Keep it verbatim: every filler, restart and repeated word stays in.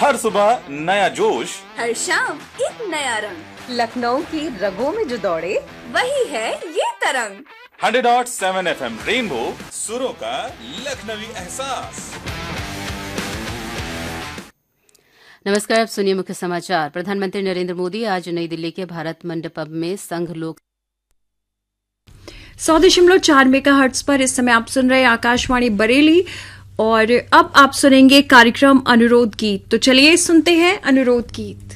हर सुबह नया जोश, हर शाम एक नया रंग। लखनऊ की रगों में जो दौड़े वही है ये तरंग। Hundred dot seven F M rainbow, सुरों का लखनवी एहसास। नमस्कार, अब सुनिए मुख्य समाचार। प्रधानमंत्री नरेंद्र मोदी आज नई दिल्ली के भारत मंडपम में संघ लोक सौ दशमलव चार मेगा हर्ट्ज पर इस समय आप सुन रहे आकाशवाणी बरेली और अब आप सुनेंगे कार्यक्रम अनुरोध गीत। तो चलिए सुनते हैं अनुरोध गीत।